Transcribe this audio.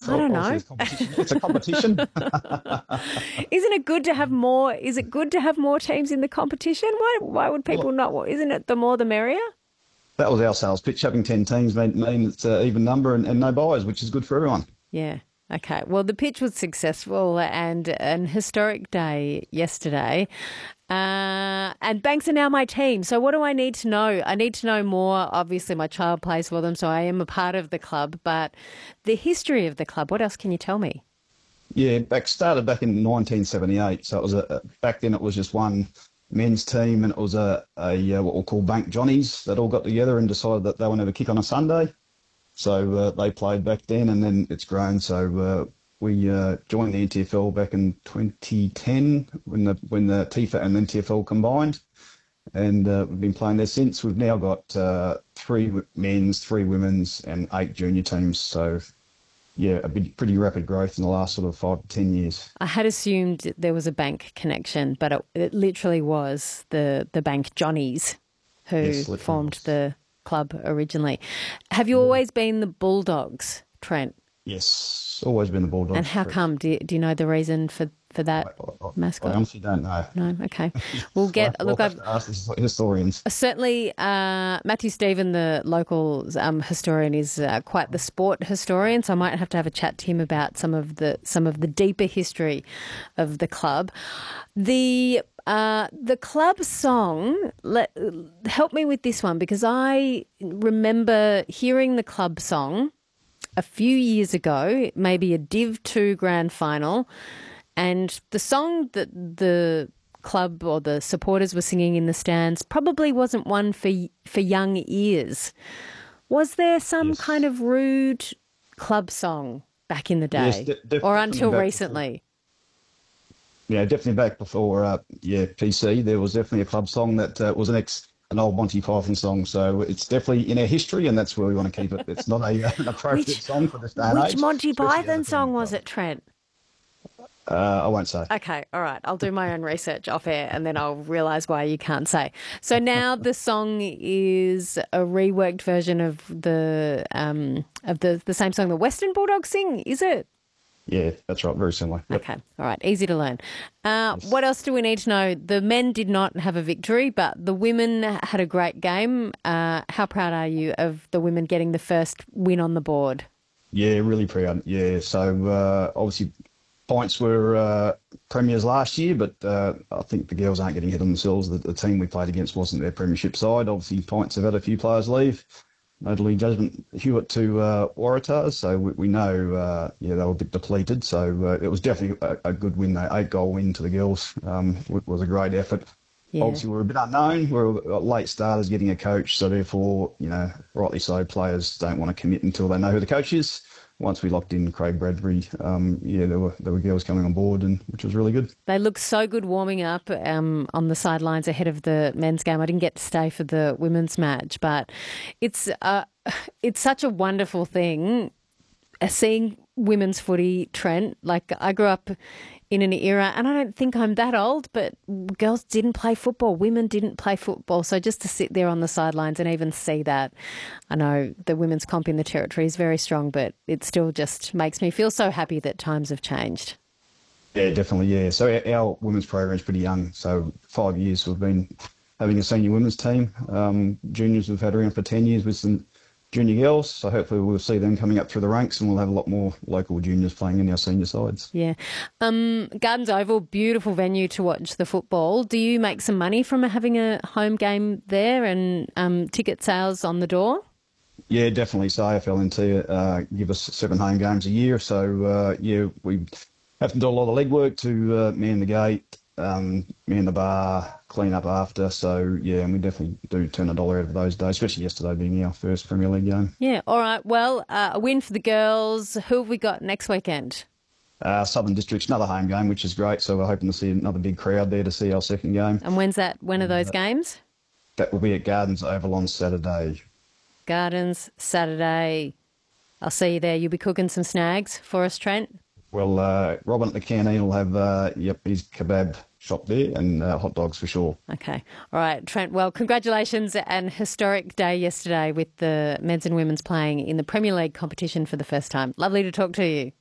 I don't obviously know. it's competition. It's a competition. Isn't it good to have more? Is it good to have more teams in the competition? Why would people Well, not? Isn't it the more the merrier? that was our sales pitch. Having 10 teams mean it's an even number and no buyers, which is good for everyone. Yeah. Okay. Well, the pitch was successful and an historic day yesterday. And Banks are now my team. So what do I need to know? I need to know more. Obviously, my child plays for them, so I am a part of the club. But the history of the club, what else can you tell me? Yeah, started back in 1978. So it was back then it was just one men's team, and it was a what we'll call Bank Johnnies that all got together and decided that they wanted to kick on a Sunday. So they played back then, and then it's grown. So we joined the NTFL back in 2010 when the TIFA and NTFL combined, and we've been playing there since. We've now got three men's, three women's, and 8 junior teams. So yeah, pretty rapid growth in the last sort of 5 to 10 years. I had assumed there was a bank connection, but it literally was the Bank Johnnies who Yes, literally formed was. the club originally. Have you always been the Bulldogs, Trent? Yes, always been the And Bulldogs. how come? Do you know the reason for I, that I, I mascot? honestly don't know. No? Okay. We'll get, We'll look, have I've to ask the historians. certainly, Matthew Stephen, the local historian, is quite the sport historian, so I might have to have a chat to him about some of the deeper history of the club. The club song. Help me with this one because I remember hearing the club song a few years ago, maybe a Div 2 grand final, and the song that the club or the supporters were singing in the stands probably wasn't one for young ears. Was there some kind Yes. of rude club song back in the Yes, day or definitely until back before. recently? Yeah, definitely back before. PC. There was definitely a club song that was an old Monty Python song. So it's definitely in our history, and that's where we want to keep it. It's not an appropriate Which song for this day and which age, Monty especially as a Python song family was club. it, Trent? I won't say. Okay, all right. I'll do my own research off air and then I'll realise why you can't say. So now the song is a reworked version of the same song the Western Bulldogs sing, is it? Yeah, that's right. Very similar. Yep. Okay, all right. Easy to learn. Yes. What else do we need to know? The men did not have a victory, but the women had a great game. How proud are you of the women getting the first win on the board? Yeah, really proud. Yeah, so obviously points were premiers last year, but I think the girls aren't getting ahead of themselves. The team we played against wasn't their premiership side. Obviously, points have had a few players leave, notably Jasmine Hewitt to Waratahs. So we know, they were a bit depleted. So it was definitely a good win, though. 8-goal win to the girls was a great effort. Yeah. Obviously, we're a bit unknown. We're late starters getting a coach, so therefore, rightly so, players don't want to commit until they know who the coach is. Once we locked in Craig Bradbury, there were girls coming on board, and which was really good. They looked so good warming up on the sidelines ahead of the men's game. I didn't get to stay for the women's match, but it's such a wonderful thing seeing women's footy, Trent. Like I grew up in an era, and I don't think I'm that old, but girls didn't play football. Women didn't play football. So just to sit there on the sidelines and even see that, I know the women's comp in the Territory is very strong, but it still just makes me feel so happy that times have changed. Yeah, definitely. Yeah. So our women's program is pretty young. So 5 years we've been having a senior women's team. Juniors we've had around for 10 years with some junior girls. So hopefully we'll see them coming up through the ranks, and we'll have a lot more local juniors playing in our senior sides. Yeah. Gardens Oval, beautiful venue to watch the football. Do you make some money from having a home game there and ticket sales on the door? Yeah, definitely. So AFLNT give us 7 home games a year. So we have to do a lot of legwork to man the gate, man the bar, clean up after. So yeah, and we definitely do turn a dollar out of those days, especially yesterday being our first Premier League game. Yeah. All right. Well, a win for the girls. Who have we got next weekend? Southern District's another home game, which is great. So we're hoping to see another big crowd there to see our second game. And when's that? When are those games? That will be at Gardens Oval on Saturday. Gardens, Saturday. I'll see you there. You'll be cooking some snags for us, Trent. Well, Robin at the Canteen will have his kebab shop there and hot dogs for sure. Okay. All right, Trent. Well, congratulations and historic day yesterday with the men's and women's playing in the Premier League competition for the first time. Lovely to talk to you.